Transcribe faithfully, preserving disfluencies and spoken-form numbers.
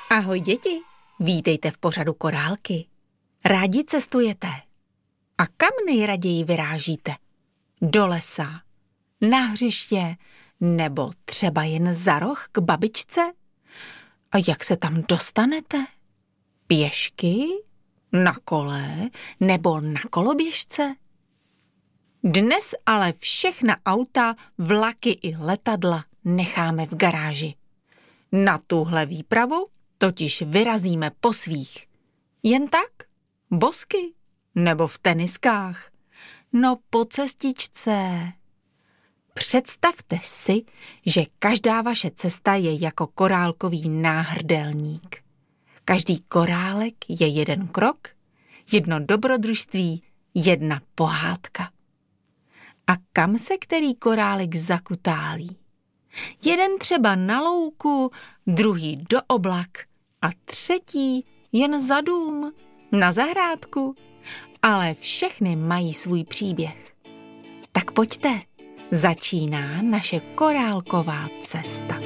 Ahoj děti, vítejte v pořadu Korálky. Rádi cestujete? A kam nejraději vyrážíte? Do lesa, na hřiště nebo třeba jen za roh k babičce? A jak se tam dostanete? Pěšky? Na kole nebo na koloběžce? Dnes ale všechna auta, vlaky i letadla necháme v garáži. Na tuhle výpravu totiž vyrazíme po svých. Jen tak? Bosky? Nebo v teniskách? No po cestičce. Představte si, že každá vaše cesta je jako korálkový náhrdelník. Každý korálek je jeden krok, jedno dobrodružství, jedna pohádka. A kam se který korálek zakutálí? Jeden třeba na louku, druhý do oblak a třetí jen za dům, na zahrádku. Ale všechny mají svůj příběh. Tak pojďte, začíná naše korálková cesta.